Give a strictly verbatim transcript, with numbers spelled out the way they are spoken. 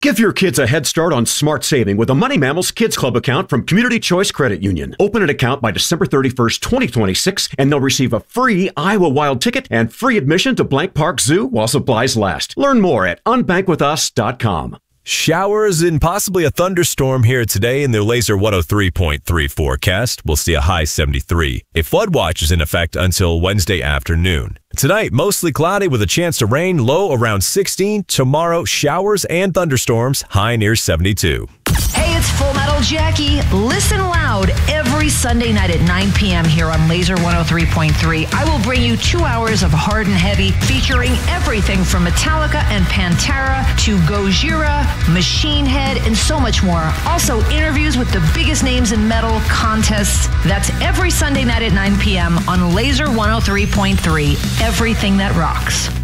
Give your kids a head start on smart saving with a Money Mammals Kids Club account from Community Choice Credit Union. Open an account by December thirty-first, twenty twenty-six, and they'll receive a free Iowa Wild ticket and free admission to Blank Park Zoo while supplies last. Learn more at unbank with us dot com. Showers and possibly a thunderstorm here today in the Laser one oh three point three forecast. We'll see a high seventy-three. A flood watch is in effect until Wednesday afternoon. Tonight, mostly cloudy with a chance to rain, low around sixteen. Tomorrow, showers and thunderstorms, high near seventy-two. Hey, it's Full Metal Jackie. Listen loud every Sunday night at nine p.m. here on Laser one oh three point three. I will bring you two hours of hard and heavy featuring everything from Metallica and Pantera to Gojira, Machine Head, and so much more. Also, interviews with the biggest names in metal, contests. That's every Sunday night at nine p.m. on Laser one oh three point three. Everything that rocks.